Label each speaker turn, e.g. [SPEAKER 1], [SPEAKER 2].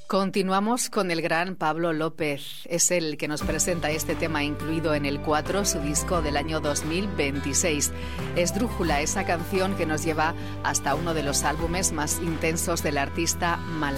[SPEAKER 1] Continuamos con el gran Pablo López. Es el que nos presenta este tema incluido en el 4, su disco del año 2026. Esdrújula, esa canción que nos lleva hasta uno de los álbumes más intensos del artista malagueño.